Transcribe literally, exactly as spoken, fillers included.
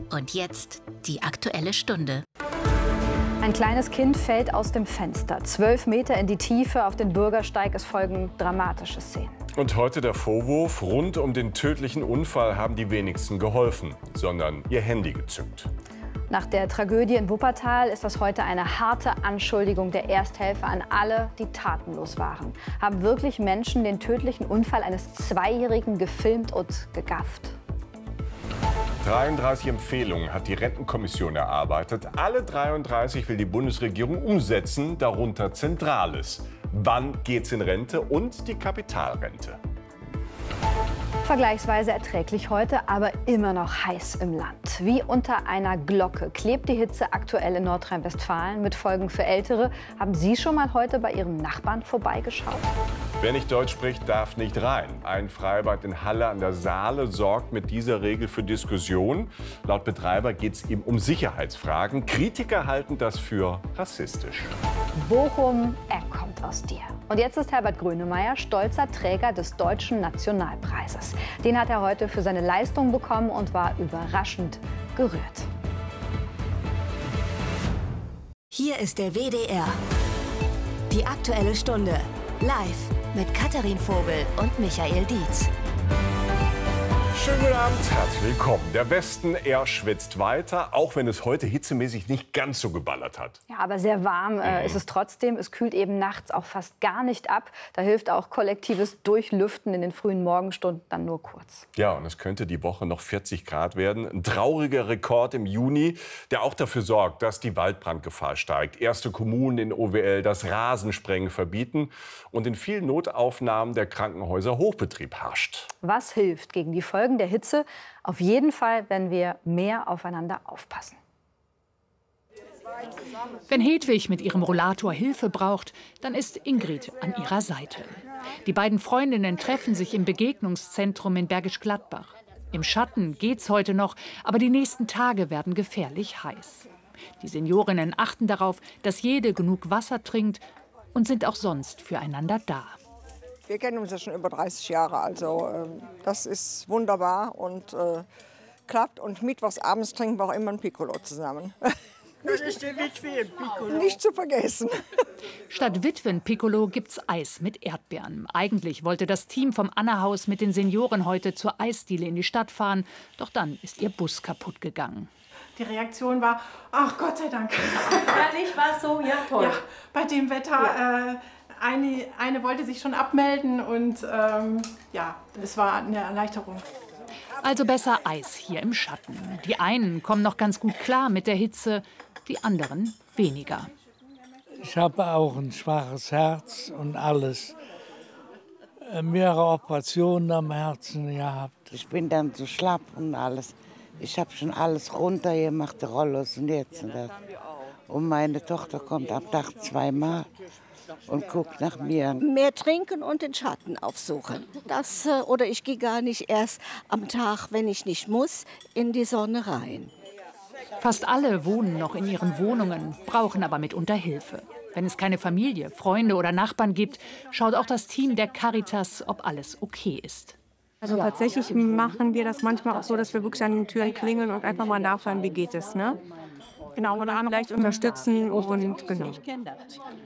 Und jetzt die Aktuelle Stunde. Ein kleines Kind fällt aus dem Fenster. Zwölf Meter in die Tiefe auf den Bürgersteig. Es folgen dramatische Szenen. Und heute der Vorwurf, rund um den tödlichen Unfall haben die wenigsten geholfen, sondern ihr Handy gezückt. Nach der Tragödie in Wuppertal ist das heute eine harte Anschuldigung der Ersthelfer an alle, die tatenlos waren. Haben wirklich Menschen den tödlichen Unfall eines Zweijährigen gefilmt und gegafft? dreiunddreißig Empfehlungen hat die Rentenkommission erarbeitet. Alle dreiunddreißig will die Bundesregierung umsetzen, darunter Zentrales. Wann geht's in Rente und die Kapitalrente? Vergleichsweise erträglich heute, aber immer noch heiß im Land. Wie unter einer Glocke klebt die Hitze aktuell in Nordrhein-Westfalen mit Folgen für Ältere. Haben Sie schon mal heute bei Ihrem Nachbarn vorbeigeschaut? Wer nicht Deutsch spricht, darf nicht rein. Ein Freibad in Halle an der Saale sorgt mit dieser Regel für Diskussion. Laut Betreiber geht es ihm um Sicherheitsfragen. Kritiker halten das für rassistisch. Bochum, er kommt aus dir. Und jetzt ist Herbert Grönemeyer stolzer Träger des Deutschen Nationalpreises. Den hat er heute für seine Leistung bekommen und war überraschend gerührt. Hier ist der W D R. Die Aktuelle Stunde. Live mit Katharin Vogel und Michael Dietz. Schönen guten Abend, herzlich willkommen. Der Westen, er schwitzt weiter, auch wenn es heute hitzemäßig nicht ganz so geballert hat. Ja, aber sehr warm äh, ist es trotzdem. Es kühlt eben nachts auch fast gar nicht ab. Da hilft auch kollektives Durchlüften in den frühen Morgenstunden dann nur kurz. Ja, und es könnte die Woche noch vierzig Grad werden. Ein trauriger Rekord im Juni, der auch dafür sorgt, dass die Waldbrandgefahr steigt. Erste Kommunen in O W L das Rasensprengen verbieten und in vielen Notaufnahmen der Krankenhäuser Hochbetrieb herrscht. Was hilft gegen die Folgen der Hitze? Auf jeden Fall, wenn wir mehr aufeinander aufpassen. Wenn Hedwig mit ihrem Rollator Hilfe braucht, dann ist Ingrid an ihrer Seite. Die beiden Freundinnen treffen sich im Begegnungszentrum in Bergisch Gladbach. Im Schatten geht's heute noch, aber die nächsten Tage werden gefährlich heiß. Die Seniorinnen achten darauf, dass jede genug Wasser trinkt und sind auch sonst füreinander da. Wir kennen uns ja schon über dreißig Jahre, also äh, das ist wunderbar und äh, klappt. Und mittwochs abends trinken wir auch immer ein Piccolo zusammen. Das ist der Witwen-Piccolo. Nicht zu vergessen. Statt Witwen-Piccolo gibt's Eis mit Erdbeeren. Eigentlich wollte das Team vom Anna-Haus mit den Senioren heute zur Eisdiele in die Stadt fahren. Doch dann ist ihr Bus kaputt gegangen. Die Reaktion war, ach Gott sei Dank. Ehrlich, war es so? Ja, toll. Ja, bei dem Wetter, ja. äh, eine, eine wollte sich schon abmelden und ähm, ja, es war eine Erleichterung. Also besser Eis hier im Schatten. Die einen kommen noch ganz gut klar mit der Hitze, die anderen weniger. Ich habe auch ein schwaches Herz und alles. Mehrere Operationen am Herzen gehabt. Ich bin dann so schlapp und alles. Ich habe schon alles runtergemacht, die Rollos und jetzt und das. Und meine Tochter kommt am Tag zweimal und guckt nach mir. Mehr trinken und den Schatten aufsuchen. Das, oder ich gehe gar nicht erst am Tag, wenn ich nicht muss, in die Sonne rein. Fast alle wohnen noch in ihren Wohnungen, brauchen aber mitunter Hilfe. Wenn es keine Familie, Freunde oder Nachbarn gibt, schaut auch das Team der Caritas, ob alles okay ist. Also tatsächlich machen wir das manchmal auch so, dass wir wirklich an den Türen klingeln und einfach mal nachfragen, wie geht es, ne? Genau, oder vielleicht unterstützen und genau.